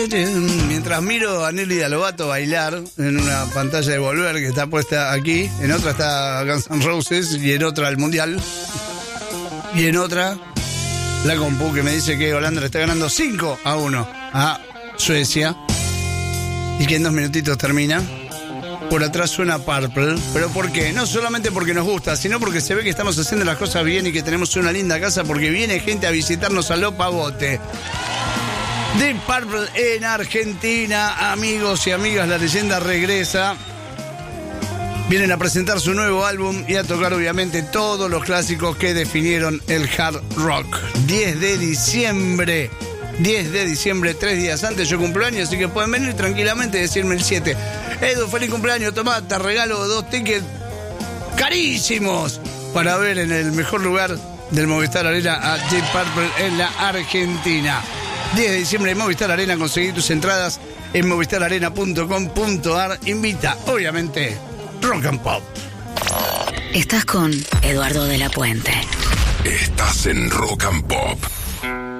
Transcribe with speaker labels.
Speaker 1: Mientras miro a Nelly Lovato bailar en una pantalla de Volver que está puesta aquí, en otra está Guns N' Roses y en otra el Mundial, y en otra la compu que me dice que Holanda le está ganando 5-1 a Suecia y que en 2 minutitos termina. Por atrás suena Purple. ¿Pero por qué? No solamente porque nos gusta, sino porque se ve que estamos haciendo las cosas bien y que tenemos una linda casa, porque viene gente a visitarnos a Lo Pavote. Deep Purple en Argentina, amigos y amigas, la leyenda regresa. Vienen a presentar su nuevo álbum y a tocar obviamente todos los clásicos que definieron el hard rock. 10 de diciembre, 3 días antes yo cumplo años, así que pueden venir tranquilamente y decirme el 7. Edu, feliz cumpleaños, tomá, te regalo 2 tickets carísimos para ver en el mejor lugar del Movistar Arena a Deep Purple en la Argentina. 10 de diciembre en Movistar Arena, conseguí tus entradas en movistararena.com.ar. Invita, obviamente, Rock and Pop.
Speaker 2: Estás con Eduardo de la Puente.
Speaker 3: Estás en Rock and Pop.